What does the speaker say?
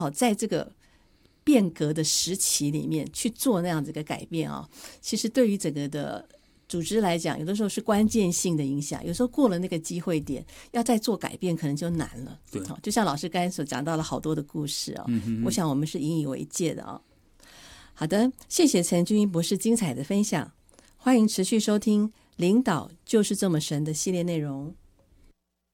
在这个变革的时期里面去做那样子一个改变其实对于整个的组织来讲，有的时候是关键性的影响，有时候过了那个机会点，要再做改变可能就难了。 对， 就像老师刚才所讲到了好多的故事我想我们是引以为戒的好的，谢谢陈君博士精彩的分享，欢迎持续收听领导就是这么神的系列内容。